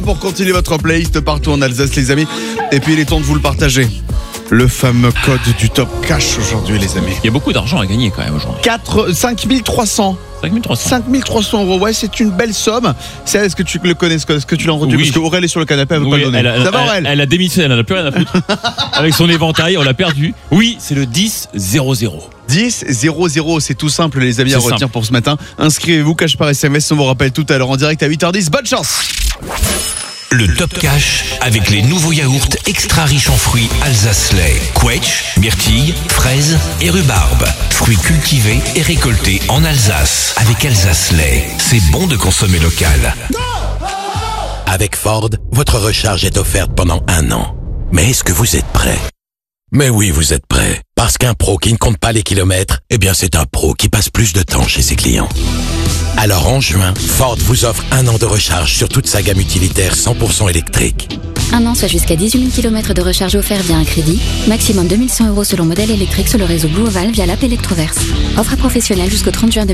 Pour continuer votre playlist partout en Alsace, les amis. Et puis il est temps de vous le partager. Le fameux code du Top Cash aujourd'hui, les amis. Il y a beaucoup d'argent à gagner quand même aujourd'hui. 5300. 5300. 5300 €, ouais, c'est une belle somme. Est-ce que tu le connais, est-ce que tu l'as entendu? Oui. Parce qu'Aurel est sur le canapé, elle veut pas le donner. Ça va, Aurel? Elle a démissionné, elle n'a plus rien à foutre. Avec son éventail, on l'a perdu. Oui, c'est le 10-00. 10-00, c'est tout simple, les amis, C'est à retenir simple. pour ce matin. Inscrivez-vous, cash par SMS, on vous rappelle tout à l'heure en direct à 8h10. Bonne chance! Le Top Cash avec les nouveaux yaourts extra riches en fruits Alsace-Lait, Quetch, myrtille, fraises et rhubarbe. Fruits cultivés et récoltés en Alsace. Avec Alsace-Lait, c'est bon de consommer local. Avec Ford, votre recharge est offerte pendant 1 an. Mais est-ce que vous êtes prêt? Mais oui, vous êtes prêt. Parce qu'un pro qui ne compte pas les kilomètres, eh bien c'est un pro qui passe plus de temps chez ses clients. Alors en juin, Ford vous offre 1 an de recharge sur toute sa gamme utilitaire 100% électrique. 1 an, soit jusqu'à 18 000 km de recharge offert via un crédit. Maximum 2100 € selon modèle électrique sur le réseau Blue Oval via l'app Electroverse. Offre à professionnel jusqu'au 30 juin 2020.